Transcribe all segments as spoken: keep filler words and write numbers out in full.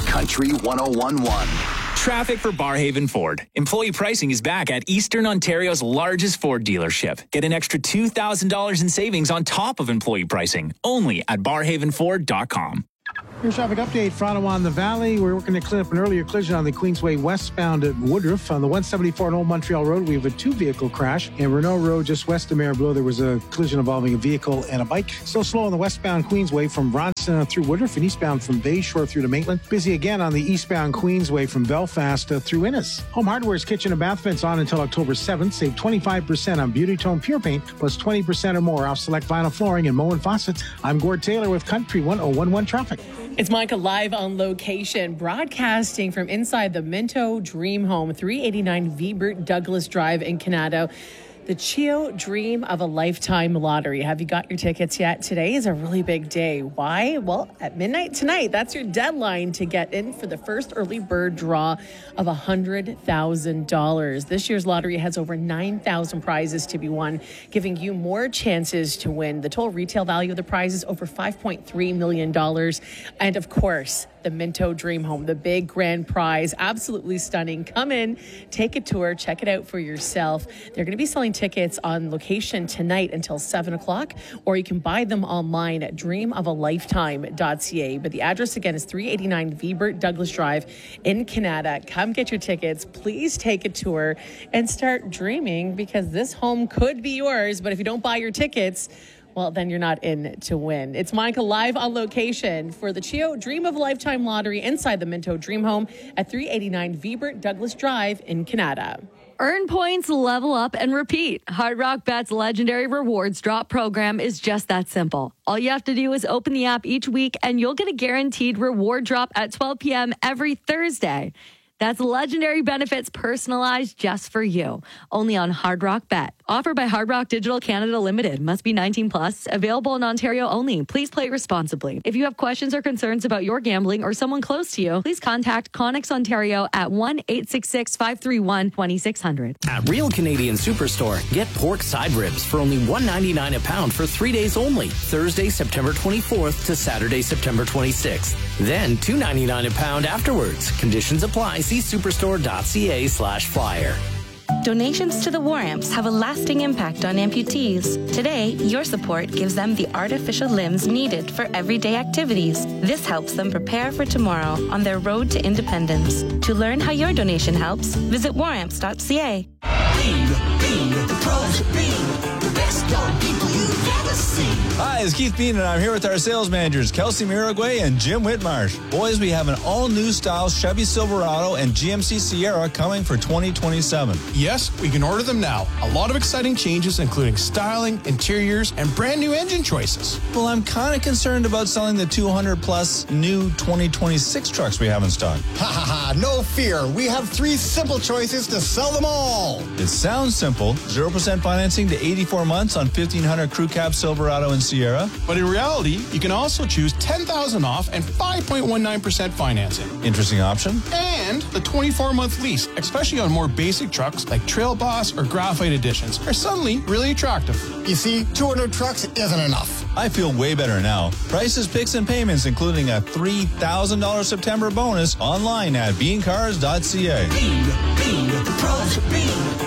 Country one oh one point one. Traffic for Barhaven Ford. Employee pricing is back at Eastern Ontario's largest Ford dealership. Get an extra two thousand dollars in savings on top of employee pricing, only at barhaven ford dot com. Here's traffic update for Ottawa and the Valley. We're working to clean up an earlier collision on the Queensway westbound at Woodruff. On the one seventy-four and Old Montreal Road, we have a two-vehicle crash. And Renault Road, just west of Maribleau, there was a collision involving a vehicle and a bike. Still slow on the westbound Queensway from Bronson through Woodruff and eastbound from Bayshore through to Maitland. Busy again on the eastbound Queensway from Belfast uh, through Innis. Home Hardware's kitchen and bath vents on until October seventh. Save twenty-five percent on Beauty Tone Pure Paint, plus twenty percent or more off select vinyl flooring and Moen Faucets. I'm Gord Taylor with Country one oh one one Traffic. It's Monica live on location, broadcasting from inside the Minto Dream Home, three eighty-nine Vibert Douglas Drive in Canado. The Chio Dream of a Lifetime Lottery. Have you got your tickets yet? Today is a really big day. Why? Well, at midnight tonight, that's your deadline to get in for the first early bird draw of one hundred thousand dollars. This year's lottery has over nine thousand prizes to be won, giving you more chances to win. The total retail value of the prize is over five point three million dollars. And of course, the Minto Dream Home, the big grand prize, absolutely stunning. Come in, take a tour, check it out for yourself. They're going to be selling tickets on location tonight until seven o'clock, or you can buy them online at dream of a lifetime dot c a. But the address again is three eighty-nine Vibert Douglas Drive in Canada. Come get your tickets. Please take a tour and start dreaming, because this home could be yours. But if you don't buy your tickets, well, then you're not in to win. It's Monica live on location for the Chio Dream of a Lifetime Lottery inside the Minto Dream Home at three eighty-nine Vibert Douglas Drive in Canada. Earn points, level up, and repeat. Hard Rock Bet's legendary rewards drop program is just that simple. All you have to do is open the app each week, and you'll get a guaranteed reward drop at twelve p.m. every Thursday. That's legendary benefits personalized just for you. Only on Hard Rock Bet. Offered by Hard Rock Digital Canada Limited. Must be nineteen plus. Available in Ontario only. Please play responsibly. If you have questions or concerns about your gambling or someone close to you, please contact Connex Ontario at one eight six six, five three one, two six zero zero. At Real Canadian Superstore, get pork side ribs for only one ninety-nine a pound for three days only. Thursday, September twenty-fourth to Saturday, September twenty-sixth. Then two ninety-nine a pound afterwards. Conditions apply. See superstore.ca slash flyer. Donations to the War Amps have a lasting impact on amputees. Today, your support gives them the artificial limbs needed for everyday activities. This helps them prepare for tomorrow on their road to independence. To learn how your donation helps, visit war amps dot c a. Beam, beam, the pros of Beam, the best young people you've ever seen. Hi, it's Keith Bean, and I'm here with our sales managers, Kelsey Miragway and Jim Whitmarsh. Boys, we have an all-new style Chevy Silverado and G M C Sierra coming for twenty twenty-seven. Yes, we can order them now. A lot of exciting changes, including styling, interiors, and brand new engine choices. Well, I'm kind of concerned about selling the two hundred plus new twenty twenty-six trucks we have in stock. Ha ha ha, no fear. We have three simple choices to sell them all. It sounds simple. zero percent financing to eighty-four months on fifteen hundred Crew Cab Silverado and Sierra. But in reality, you can also choose ten thousand dollars off and five point one nine percent financing. Interesting option. And the twenty-four month lease, especially on more basic trucks like Trail Boss or Graphite Editions, are suddenly really attractive. You see, two hundred trucks isn't enough. I feel way better now. Prices, picks, and payments, including a three thousand dollars September bonus, online at bean cars dot c a. Beam, beam, the pros of Beam.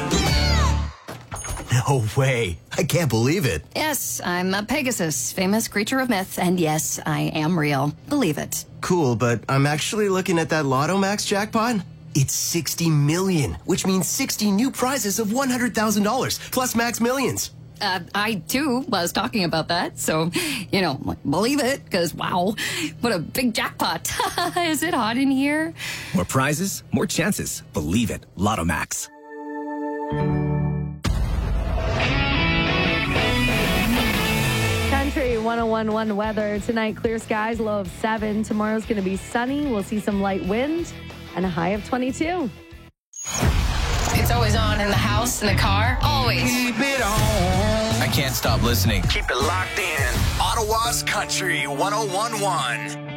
No way. I can't believe it. Yes, I'm a Pegasus, famous creature of myth, and yes, I am real. Believe it. Cool, but I'm actually looking at that Lotto Max jackpot. It's sixty million, which means sixty new prizes of one hundred thousand dollars, plus Max Millions. Uh, I, too, was talking about that, so, you know, believe it, because, wow, what a big jackpot. Is it hot in here? More prizes, more chances. Believe it. Lotto Max. Country one oh one point one weather. Tonight, clear skies, low of seven. Tomorrow's going to be sunny. We'll see some light wind and a high of twenty-two. It's always on in the house, in the car, always. Keep it on. I can't stop listening. Keep it locked in. Ottawa's Country one oh one point one.